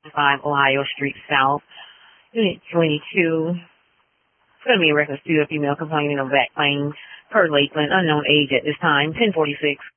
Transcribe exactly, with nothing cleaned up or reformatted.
five Ohio Street South, Unit twenty-two. It's going to be in reference to a female complaining of back pain per Lakeland, unknown age at this time, ten forty-six.